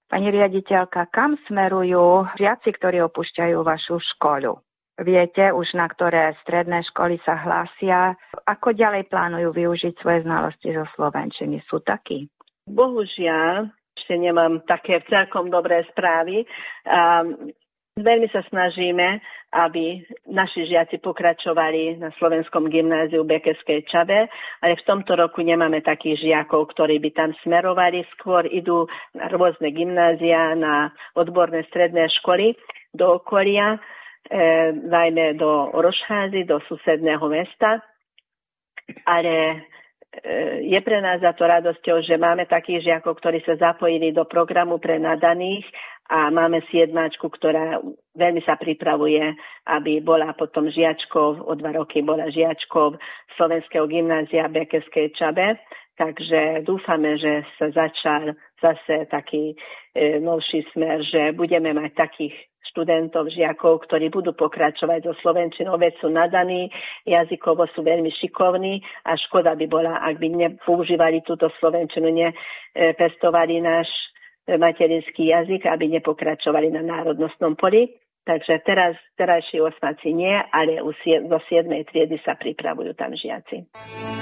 Pani riaditeľka, kam smerujú žiaci, ktorí opúšťajú vašu školu? Viete už, na ktoré stredné školy sa hlásia? Ako ďalej plánujú využiť svoje znalosti zo slovenčiny? Sú takí? Bohužiaľ, ešte nemám také celkom dobré správy. Veľmi sa snažíme, aby naši žiaci pokračovali na Slovenskom gymnáziu v Bekeskej Čabe, ale v tomto roku nemáme takých žiakov, ktorí by tam smerovali. Skôr idú na rôzne gymnázia, na odborné stredné školy do okolia, najmä do Orošházy, do susedného mesta. Ale je pre nás za to radosťou, že máme takých žiakov, ktorí sa zapojili do programu pre nadaných a máme siedmačku, ktorá veľmi sa pripravuje, aby bola potom žiačkou, o 2 roky bola žiačkou Slovenského gymnázia v Bekeskej Čabe. Takže dúfame, že sa začal zase taký novší smer, že budeme mať takých študentov, žiakov, ktorí budú pokračovať so slovenčinou, veď sú nadaní, jazykovo sú veľmi šikovní a škoda by bola, ak by nepoužívali túto slovenčinu, nepestovali náš materinský jazyk, aby nepokračovali na národnostnom poli. Takže terajší osmáci nie, ale zo 7. triedy sa pripravujú tam žiaci.